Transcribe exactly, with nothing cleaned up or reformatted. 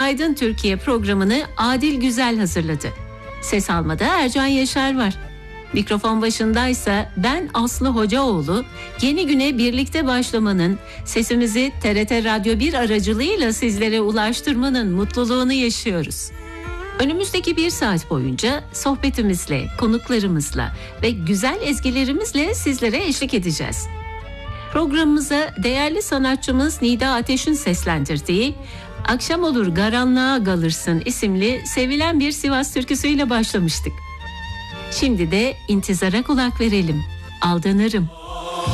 Günaydın Türkiye programını Adil Güzel hazırladı. Ses almada Ercan Yaşar var. Mikrofon başındaysa ben Aslı Hocaoğlu. Yeni güne birlikte başlamanın, sesimizi T R T Radyo bir aracılığıyla sizlere ulaştırmanın mutluluğunu yaşıyoruz. Önümüzdeki bir saat boyunca sohbetimizle, konuklarımızla ve güzel ezgilerimizle sizlere eşlik edeceğiz. Programımıza değerli sanatçımız Nida Ateş'in seslendirdiği "Akşam olur garanlığa kalırsın" isimli sevilen bir Sivas türküsüyle başlamıştık. Şimdi de intizara kulak verelim. Aldanırım.